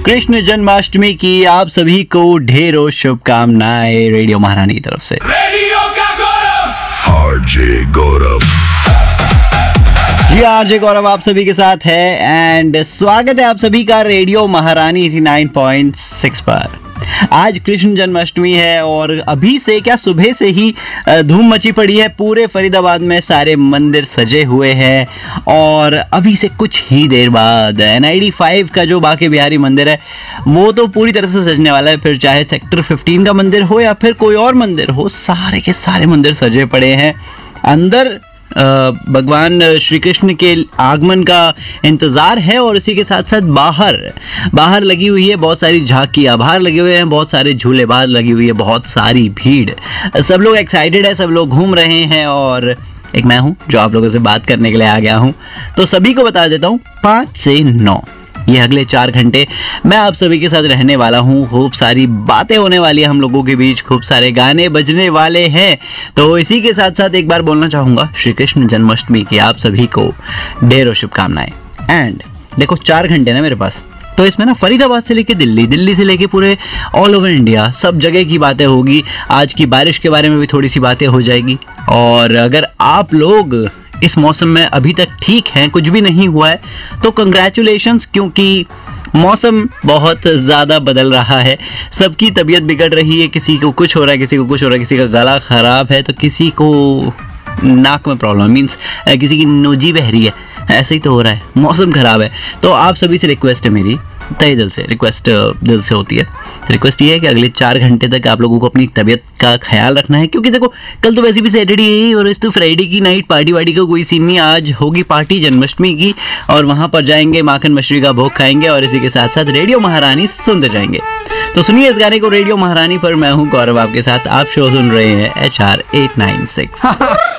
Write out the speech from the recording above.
कृष्ण जन्माष्टमी की आप सभी को ढेरों शुभकामनाएं रेडियो महारानी की तरफ से। रेडियो का गौरव आरजे गौरव। जी आरजे गौरव आप सभी के साथ है एंड स्वागत है आप सभी का रेडियो महारानी 89.6 पर। आज कृष्ण जन्माष्टमी है और अभी से क्या सुबह से ही धूम मची पड़ी है। पूरे फरीदाबाद में सारे मंदिर सजे हुए हैं और अभी से कुछ ही देर बाद NID 5 का जो बांके बिहारी मंदिर है वो तो पूरी तरह से सजने वाला है। फिर चाहे सेक्टर 15 का मंदिर हो या फिर कोई और मंदिर हो, सारे के सारे मंदिर सजे पड़े हैं। अंदर भगवान श्री कृष्ण के आगमन का इंतज़ार है और इसी के साथ साथ बाहर लगी हुई है बहुत सारी झांकियाँ, बाहर लगे हुए हैं बहुत सारे झूले, बाहर लगी हुई है बहुत सारी भीड़। सब लोग एक्साइटेड है, सब लोग घूम रहे हैं और एक मैं हूँ जो आप लोगों से बात करने के लिए आ गया हूँ। तो सभी को बता देता हूँ 5 से 9 ये अगले 4 घंटे मैं आप सभी के साथ रहने वाला हूँ। खूब सारी बातें होने वाली है हम लोगों के बीच, खूब सारे गाने बजने वाले हैं। तो इसी के साथ साथ एक बार बोलना चाहूँगा श्री कृष्ण जन्माष्टमी की आप सभी को ढेरों शुभकामनाएं। एंड देखो 4 घंटे ना मेरे पास, तो इसमें ना फरीदाबाद से लेके दिल्ली से लेके पूरे ऑल ओवर इंडिया सब जगह की बातें होगी। आज की बारिश के बारे में भी थोड़ी सी बातें हो जाएगी। और अगर आप लोग इस मौसम में अभी तक ठीक हैं, कुछ भी नहीं हुआ है, तो कंग्रेचुलेशंस, क्योंकि मौसम बहुत ज़्यादा बदल रहा है। सबकी तबीयत बिगड़ रही है, किसी को कुछ हो रहा है, किसी को कुछ हो रहा है, किसी का गला ख़राब है तो किसी को नाक में प्रॉब्लम, मीन्स किसी की नोजी बह रही है, ऐसे ही तो हो रहा है, मौसम ख़राब है। तो आप सभी से रिक्वेस्ट है, मेरी तहे दिल से रिक्वेस्ट दिल से होती है। रिक्वेस्ट ये है कि अगले 4 घंटे तक आप लोगों को अपनी तबीयत का ख्याल रखना है, क्योंकि देखो कल तो वैसे भी सैटरडे है और इस तो फ्राइडे की नाइट पार्टी का कोई सीन नहीं। आज होगी पार्टी जन्माष्टमी की और वहाँ पर जाएंगे, माखन मछली का भोग खाएंगे और इसी के साथ साथ रेडियो महारानी सुनते जाएंगे। तो सुनिए इस गाने को रेडियो महारानी पर। मैं हूँ गौरव आपके साथ, आप शो सुन रहे हैं HR 896।